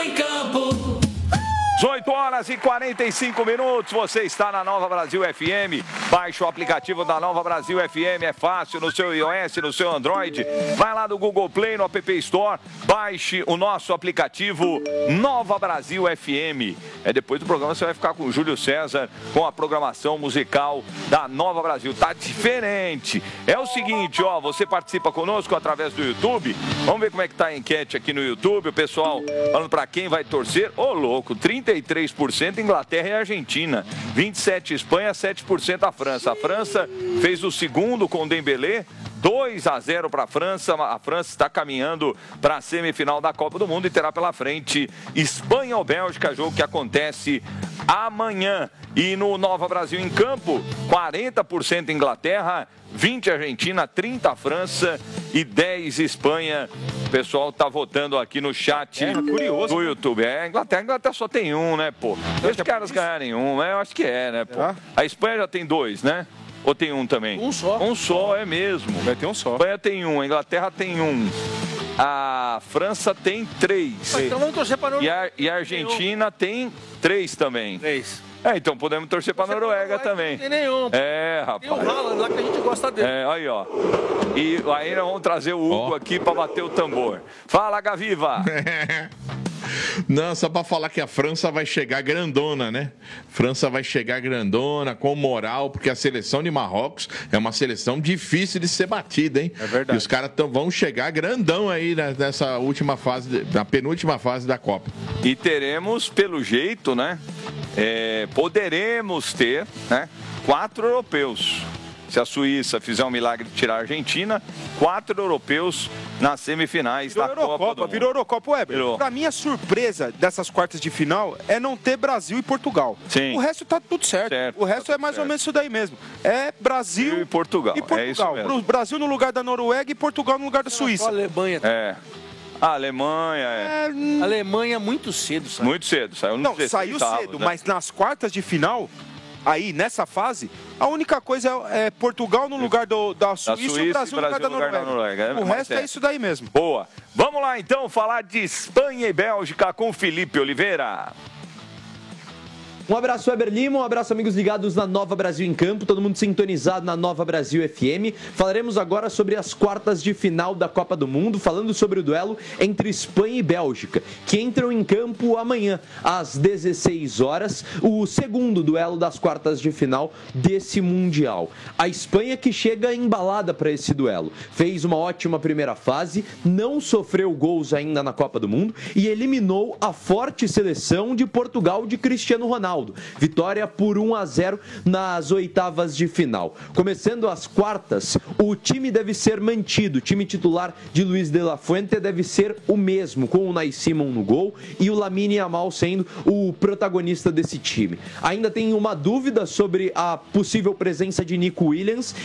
Em campo. 18 horas e 45 minutos, você está na Nova Brasil FM, baixe o aplicativo da Nova Brasil FM, é fácil, no seu iOS, no seu Android, vai lá no Google Play, no App Store, baixe o nosso aplicativo Nova Brasil FM. Depois do programa você vai ficar com o Júlio César, com a programação musical da Nova Brasil, tá diferente. É o seguinte, ó, você participa conosco através do YouTube, vamos ver como é que tá a enquete aqui no YouTube, o pessoal falando pra quem vai torcer, ô louco, 33% Inglaterra e Argentina, 27% Espanha, 7% a França. A França fez o segundo com o Dembélé, 2-0 para a França. A França está caminhando para a semifinal da Copa do Mundo e terá pela frente Espanha ou Bélgica, jogo que acontece amanhã. E no Nova Brasil em campo, 40% Inglaterra, 20% Argentina, 30% França e 10% Espanha. O pessoal está votando aqui no chat curioso, do YouTube. Inglaterra só tem um, né, pô? Deixa os caras ganharem um, eu acho que né, pô? A Espanha já tem 2, né? Ou tem um também? Um só. Um só, é mesmo. Vai ter um só. A Espanha tem um, a Inglaterra tem um. A França tem 3. Então vamos torcer para a Noruega. E a Argentina tem 3 também. 3. Então podemos torcer para a Noruega também. Não tem nenhum. Rapaz. Tem o Haaland lá que a gente gosta dele. Aí, ó. E aí nós vamos trazer o Hugo aqui para bater o tambor. Fala, Gaviva! Não, só para falar que a França vai chegar grandona, né? França vai chegar grandona, com moral, porque a seleção de Marrocos é uma seleção difícil de ser batida, hein? É verdade. E os caras vão chegar grandão aí nessa última fase, na penúltima fase da Copa. E teremos, pelo jeito, né? Poderemos ter, né? 4 europeus. Se a Suíça fizer um milagre de tirar a Argentina, 4 europeus nas semifinais da Copa do Mundo. Virou Eurocopa, Weber. Pra mim, a surpresa dessas quartas de final é não ter Brasil e Portugal. Sim. O resto tá tudo certo. O resto é mais ou menos isso daí mesmo. É Brasil e Portugal. É isso mesmo. O Brasil no lugar da Noruega e Portugal no lugar da Suíça. A Alemanha. A Alemanha A Alemanha muito cedo saiu. Muito cedo, saiu nos 16 saiu cedo, né? Mas nas quartas de final, aí nessa fase, a única coisa é Portugal no lugar da Suíça e o Brasil no lugar da Noruega. O resto é isso daí mesmo. Boa. Vamos lá então falar de Espanha e Bélgica com Felipe Oliveira. Um abraço, Weber Lima, um abraço, amigos ligados na Nova Brasil em Campo, todo mundo sintonizado na Nova Brasil FM. Falaremos agora sobre as quartas de final da Copa do Mundo, falando sobre o duelo entre Espanha e Bélgica, que entram em campo amanhã, às 16 horas, o segundo duelo das quartas de final desse Mundial. A Espanha que chega embalada para esse duelo, fez uma ótima primeira fase, não sofreu gols ainda na Copa do Mundo e eliminou a forte seleção de Portugal de Cristiano Ronaldo. Vitória por 1-0 nas oitavas de final. Começando as quartas, o time deve ser mantido. O time titular de Luis de la Fuente deve ser o mesmo, com o Unai Simon no gol e o Lamine Yamal sendo o protagonista desse time. Ainda tem uma dúvida sobre a possível presença de Nico Williams